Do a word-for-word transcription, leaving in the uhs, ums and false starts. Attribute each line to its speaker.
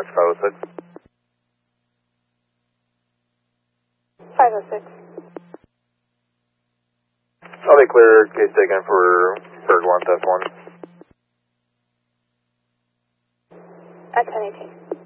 Speaker 1: dispatch five oh six.
Speaker 2: five oh six.
Speaker 1: I'll be clear, case taken for Bird one, Theft one.
Speaker 2: At ten eighteen.